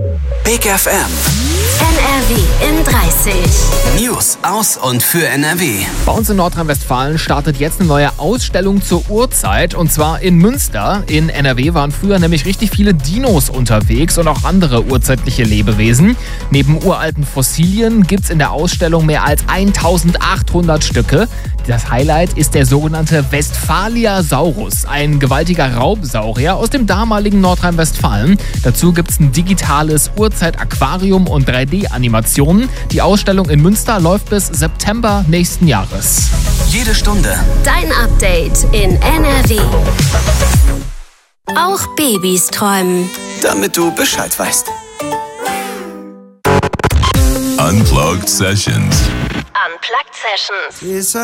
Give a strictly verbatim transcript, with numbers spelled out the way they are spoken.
Big F M. N R W in dreißig. News aus und für N R W. Bei uns in Nordrhein-Westfalen startet jetzt eine neue Ausstellung zur Urzeit, und zwar in Münster. In N R W waren früher nämlich richtig viele Dinos unterwegs und auch andere urzeitliche Lebewesen. Neben uralten Fossilien gibt es in der Ausstellung mehr als eintausendachthundert Stücke. Das Highlight ist der sogenannte Westphaliasaurus, ein gewaltiger Raubsaurier aus dem damaligen Nordrhein-Westfalen. Dazu gibt es ein digitales Urzeit-Aquarium und drei D-Animationen. Die Ausstellung in Münster läuft bis September nächsten Jahres. Jede Stunde Dein Update in N R W. Auch Babys träumen. damit du Bescheid weißt. Unplugged Sessions. Unplugged Sessions.